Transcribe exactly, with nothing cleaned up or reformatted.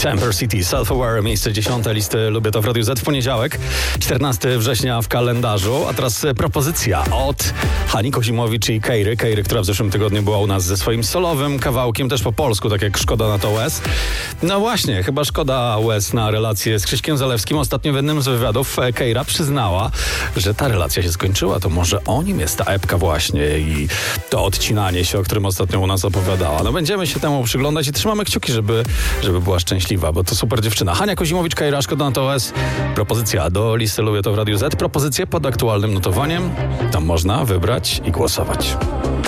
Temper City, Self-Aware, miejsce dziesiąte listy Lubię to w Radiu Z w poniedziałek, czternastego września w kalendarzu. A teraz propozycja od Hani Kozimowicz i Kejry. Kejry, która w zeszłym tygodniu była u nas ze swoim solowym kawałkiem, też po polsku, tak jak Szkoda na to łez. No właśnie, chyba szkoda łez na relację z Krzyśkiem Zalewskim. Ostatnio w jednym z wywiadów Kejra przyznała, że ta relacja się skończyła. To może o nim jest ta epka właśnie i to odcinanie się, o którym ostatnio u nas opowiadała. No będziemy się temu przyglądać i trzymamy kciuki, żeby, żeby była szczęśliwa, bo to super dziewczyna. Hania Kozimowicz, Kejra, Szkoda na to łez. Propozycja do listy Lubię to w Radiu Z. Propozycje pod aktualnym notowaniem. Tam można wybrać i głosować.